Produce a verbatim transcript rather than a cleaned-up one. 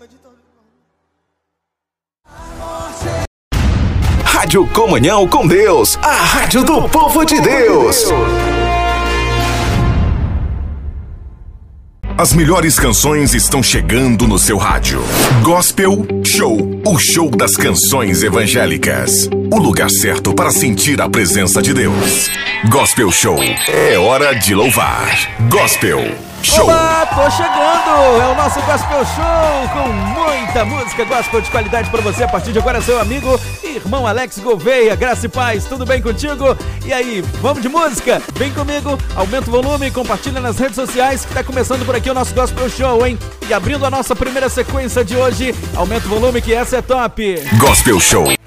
Rádio Comunhão com Deus, a rádio do povo de Deus. As melhores canções estão chegando no seu rádio. Gospel Show, o show das canções evangélicas. O lugar certo para sentir a presença de Deus. Gospel Show, é hora de louvar. Gospel Show. Olá, tô chegando! É o nosso Gospel Show com muita música gospel de qualidade para você. A partir de agora, seu amigo e irmão Alex Gouveia. Graça e paz, tudo bem contigo? E aí, vamos de música? Vem comigo, aumenta o volume, compartilha nas redes sociais que tá começando por aqui o nosso Gospel Show, hein? E abrindo a nossa primeira sequência de hoje, aumenta o volume que essa é top! Gospel Show.